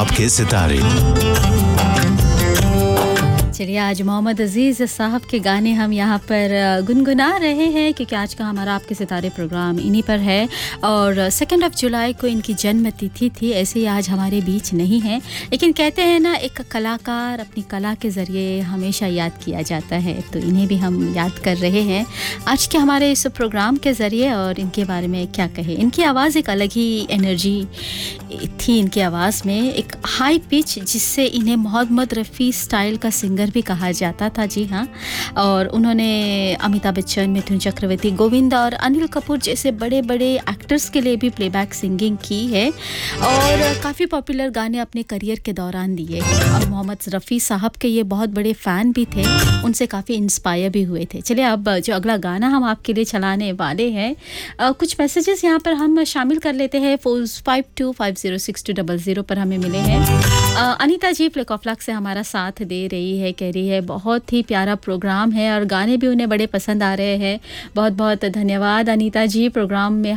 आपके सितारे। चलिए, आज मोहम्मद अजीज़ साहब के गाने हम यहाँ पर गुनगुना रहे हैं क्योंकि आज का हमारा आपके सितारे प्रोग्राम इन्हीं पर है और 2 जुलाई को इनकी जन्म तिथि थी। ऐसे ही आज हमारे बीच नहीं है, लेकिन कहते हैं ना, एक कलाकार अपनी कला के ज़रिए हमेशा याद किया जाता है, तो इन्हें भी हम याद कर रहे हैं आज के हमारे इस प्रोग्राम के ज़रिए। और इनके बारे में क्या कहें, इनकी आवाज़ एक अलग ही एनर्जी थी इनकी आवाज़ में, एक हाई पिच, जिससे इन्हें मोहम्मद रफ़ी स्टाइल का सिंगर भी कहा जाता था। जी हाँ, और उन्होंने अमिताभ बच्चन, मिथुन चक्रवर्ती, गोविंदा और अनिल कपूर जैसे बड़े बड़े एक्टर्स के लिए भी प्लेबैक सिंगिंग की है और काफ़ी पॉपुलर गाने अपने करियर के दौरान दिए हैं। और मोहम्मद रफ़ी साहब के ये बहुत बड़े फ़ैन भी थे, उनसे काफ़ी इंस्पायर भी हुए थे। चलिए, अब जो अगला गाना हम आपके लिए चलाने वाले हैं, कुछ मैसेजेस यहाँ पर हम शामिल कर लेते हैं। 52506200 पर हमें मिले हैं। अनीता जी फ्लिकॉफ्लैक से हमारा साथ दे रही है, कह रही है बहुत ही प्यारा प्रोग्राम है और गाने भी उन्हें बड़े पसंद आ रहे हैं। बहुत बहुत धन्यवाद अनीता जी, प्रोग्राम में